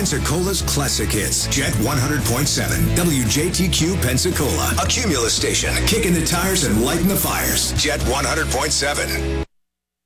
Pensacola's classic hits. Jet 100.7. WJTQ Pensacola. A Cumulus station. Kicking the tires and lighting the fires. Jet 100.7.